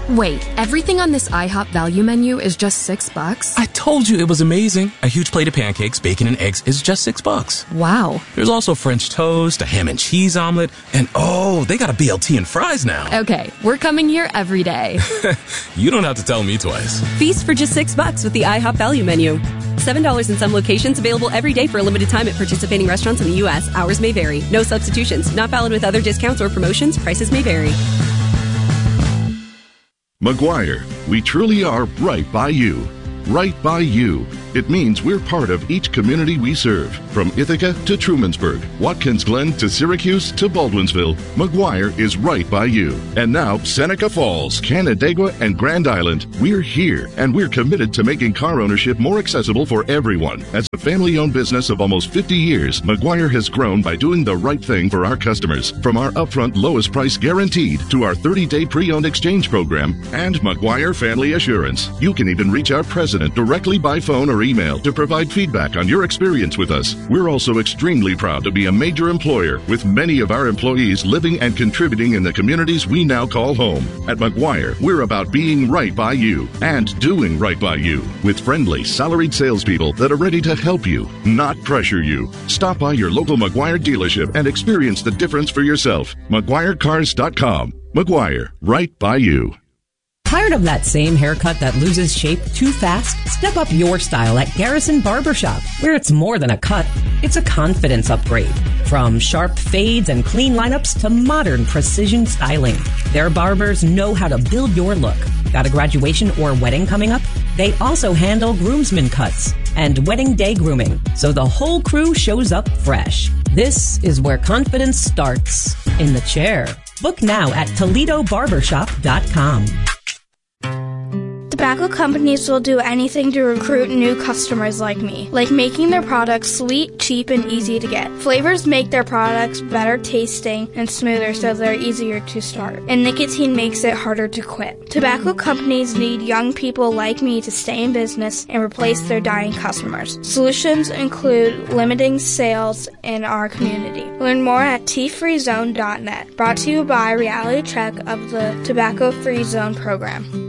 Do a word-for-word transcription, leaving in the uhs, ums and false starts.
Wait, everything on this IHOP value menu is just six bucks? I told you it was amazing. A huge plate of pancakes, bacon, and eggs is just six bucks. Wow. There's also French toast, a ham and cheese omelet, and oh, they got a B L T and fries now. Okay, we're coming here every day. You don't have to tell me twice. Feast for just six bucks with the IHOP value menu. Seven dollars in some locations, available every day for a limited time at participating restaurants in the U S. Hours may vary. No substitutions. Not valid with other discounts or promotions. Prices may vary. McGuire, we truly are right by you. Right by you. It means we're part of each community we serve. From Ithaca to Trumansburg, Watkins Glen to Syracuse to Baldwinsville, McGuire is right by you. And now, Seneca Falls, Canandaigua, and Grand Island. We're here, and we're committed to making car ownership more accessible for everyone. As a family-owned business of almost fifty years, McGuire has grown by doing the right thing for our customers. From our upfront lowest price guaranteed to our thirty-day pre-owned exchange program and McGuire Family Assurance. You can even reach our president directly by phone or email to provide feedback on your experience with us. We're also extremely proud to be a major employer with many of our employees living and contributing in the communities we now call home. At McGuire, we're about being right by you and doing right by you with friendly, salaried salespeople that are ready to help you, not pressure you. Stop by your local McGuire dealership and experience the difference for yourself. McGuire Cars dot com. McGuire, right by you. Tired of that same haircut that loses shape too fast? Step up your style at Garrison Barbershop, where it's more than a cut, it's a confidence upgrade. From sharp fades and clean lineups to modern precision styling, their barbers know how to build your look. Got a graduation or wedding coming up? They also handle groomsmen cuts and wedding day grooming, so the whole crew shows up fresh. This is where confidence starts, in the chair. Book now at Toledo Barbershop dot com. Tobacco companies will do anything to recruit new customers like me, like making their products sweet, cheap, and easy to get. Flavors make their products better tasting and smoother so they're easier to start. And nicotine makes it harder to quit. Tobacco companies need young people like me to stay in business and replace their dying customers. Solutions include limiting sales in our community. Learn more at T free zone dot net. Brought to you by Reality Check of the Tobacco Free Zone program.